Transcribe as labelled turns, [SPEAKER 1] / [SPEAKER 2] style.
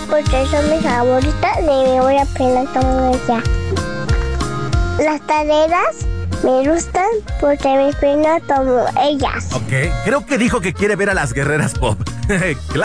[SPEAKER 1] porque son mis favoritas y me voy a aprender todo ya. Las tareas me gustan porque me aprendo como ellas.
[SPEAKER 2] Ok, creo que dijo que quiere ver a las guerreras pop.